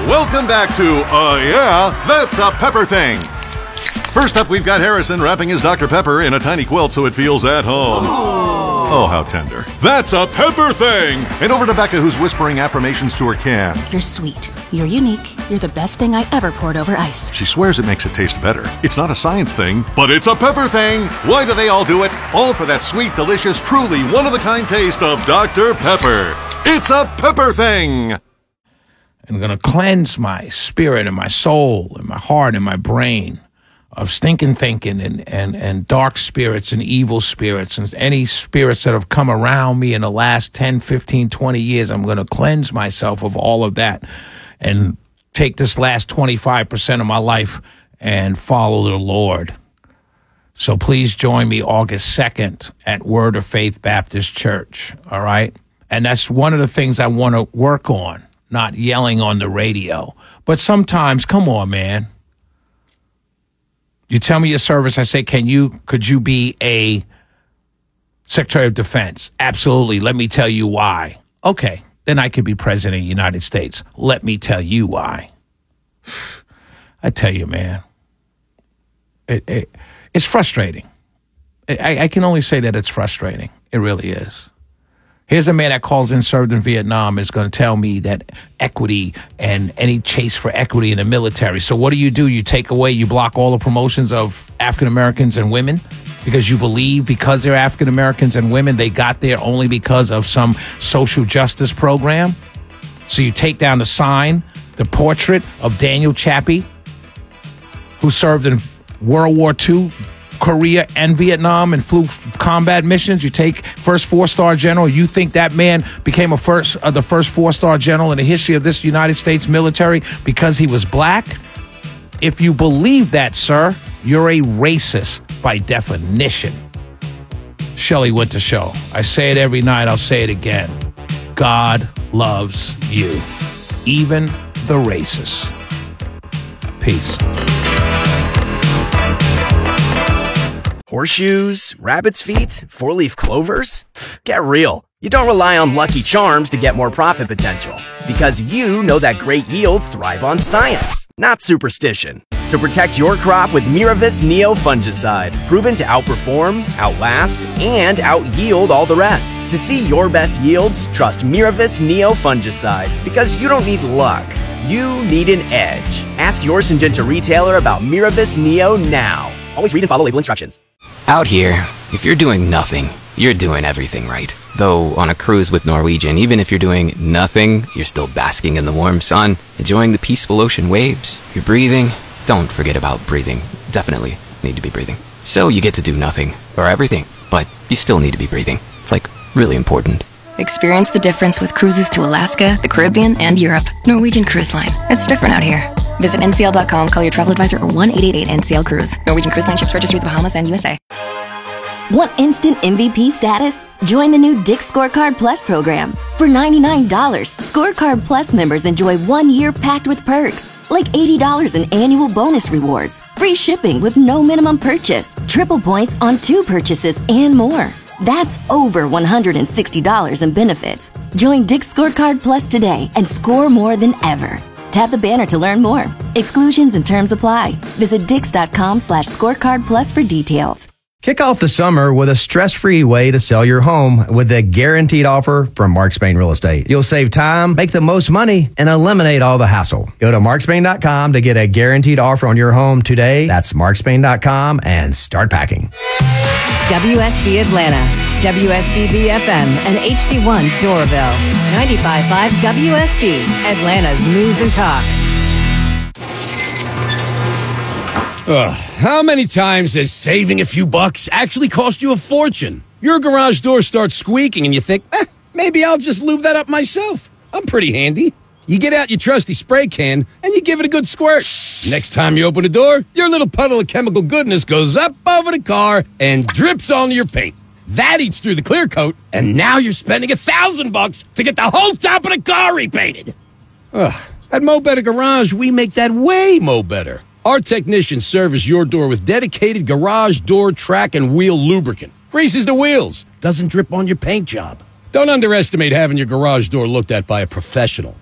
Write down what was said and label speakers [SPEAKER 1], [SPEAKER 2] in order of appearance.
[SPEAKER 1] Welcome back to Yeah, That's a Pepper Thing. First up, we've got Harrison wrapping his Dr. Pepper in a tiny quilt so it feels at home. Oh, how tender. That's a Pepper Thing! And over to Becca, who's whispering affirmations to her can.
[SPEAKER 2] You're sweet. You're unique. You're the best thing I ever poured over ice.
[SPEAKER 1] She swears it makes it taste better. It's not a science thing, but it's a pepper thing. Why do they all do it? All for that sweet, delicious, truly one-of-a-kind taste of Dr. Pepper. It's a Pepper Thing!
[SPEAKER 3] I'm going to cleanse my spirit and my soul and my heart and my brain of stinking thinking and dark spirits and evil spirits and any spirits that have come around me in the last 10, 15, 20 years. I'm going to cleanse myself of all of that and take this last 25% of my life and follow the Lord. So please join me August 2nd at Word of Faith Baptist Church, all right? And that's one of the things I want to work on, not yelling on the radio. But sometimes, come on, man. You tell me your service, I say, could you be a Secretary of Defense? Absolutely. Let me tell you why. Okay. Then I could be President of the United States. Let me tell you why. I tell you, man, it's frustrating. I can only say that it's frustrating. It really is. Here's a man that calls in, served in Vietnam, is going to tell me that equity and any chase for equity in the military. So what do? You take away, you block all the promotions of African Americans and women because you believe because they're African Americans and women, they got there only because of some social justice program. So you take down the sign, the portrait of Daniel Chappie, who served in World War II, Korea and Vietnam and flew combat missions. You take first 4-star general. You think that man became the first 4-star general in the history of this United States military because he was black? If you believe that, sir, you're a racist by definition. Shelley Winter Show. I say it every night. I'll say it again. God loves you, even the racist. Peace.
[SPEAKER 4] Horseshoes, rabbit's feet, 4-leaf clovers? Get real. You don't rely on Lucky Charms to get more profit potential because you know that great yields thrive on science, not superstition. So protect your crop with Miravis Neo fungicide, proven to outperform, outlast, and out-yield all the rest. To see your best yields, trust Miravis Neo fungicide because you don't need luck. You need an edge. Ask your Syngenta retailer about Miravis Neo now. Always read and follow label instructions.
[SPEAKER 5] Out here, if you're doing nothing, you're doing everything right. Though on a cruise with Norwegian, even if you're doing nothing, you're still basking in the warm sun, enjoying the peaceful ocean waves. You're breathing. Don't forget about breathing. Definitely need to be breathing. So you get to do nothing, or everything, but you still need to be breathing. It's like really important.
[SPEAKER 6] Experience the difference with cruises to Alaska, the Caribbean, and Europe. Norwegian Cruise Line. It's different out here. Visit ncl.com, call your travel advisor, or 1-888-NCL-CRUISE. Norwegian Cruise Line ships registry the Bahamas and USA.
[SPEAKER 7] Want instant MVP status? Join the new Dick's Scorecard Plus program. For $99, Scorecard Plus members enjoy 1 year packed with perks, like $80 in annual bonus rewards, free shipping with no minimum purchase, triple points on 2 purchases, and more. That's over $160 in benefits. Join Dick's Scorecard Plus today and score more than ever. Tap the banner to learn more. Exclusions and terms apply. Visit Dix.com/scorecard plus for details.
[SPEAKER 8] Kick off the summer with a stress-free way to sell your home with the guaranteed offer from Mark Spain Real Estate. You'll save time, make the most money, and eliminate all the hassle. Go to markspain.com to get a guaranteed offer on your home today. That's markspain.com and start packing.
[SPEAKER 9] WSB Atlanta, WSBB FM, and HD1 Doraville. 95.5 WSB, Atlanta's News and Talk.
[SPEAKER 10] How many times has saving a few bucks actually cost you a fortune? Your garage door starts squeaking and you think, maybe I'll just lube that up myself. I'm pretty handy. You get out your trusty spray can and you give it a good squirt. Next time you open the door, your little puddle of chemical goodness goes up over the car and drips onto your paint. That eats through the clear coat, and now you're spending $1,000 to get the whole top of the car repainted. At Mo Better Garage, we make that way mo better. Our technicians service your door with dedicated garage door track and wheel lubricant. Greases the wheels. Doesn't drip on your paint job. Don't underestimate having your garage door looked at by a professional.